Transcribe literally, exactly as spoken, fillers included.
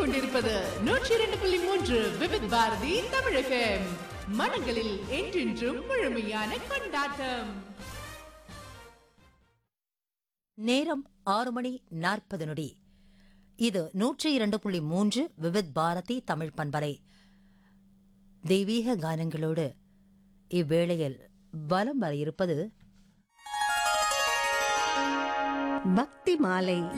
கொண்டிருப்பது நூற்றி இரண்டு புள்ளி மூன்று விவித் பாரதி தமிழகம். மனங்களில் என்றென்றும் முழுமையான கொண்டாட்டம். நேரம் ஆறு மணி நாற்பது நொடி. இது நூற்றி இரண்டு புள்ளி மூன்று விவித் பாரதி தமிழ் பண்பலை. தெய்வீக கானங்களோடு இவ்வேளையில் வலம் வர இருப்பது பக்தி மாலை.